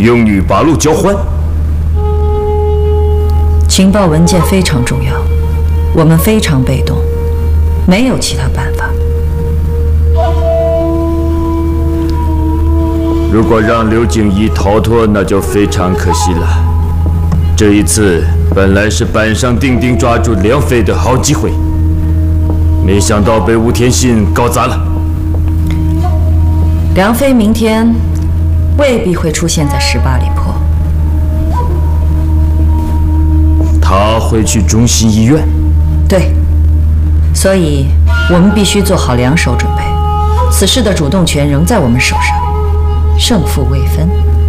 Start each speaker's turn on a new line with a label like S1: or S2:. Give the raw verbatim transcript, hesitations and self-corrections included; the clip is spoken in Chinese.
S1: 用女八路交换。
S2: 情报文件非常重要，我们非常被动，没有其他办法。
S1: 如果让刘景怡逃脱，那就非常可惜了。这一次本来是板上钉钉抓住梁飞的好机会，没想到被吴天信搞砸了。
S2: 梁飞明天未必会出现在十八里坡，
S1: 他会去中心医院。
S2: 对，所以我们必须做好两手准备。此事的主动权仍在我们手上，胜负未分。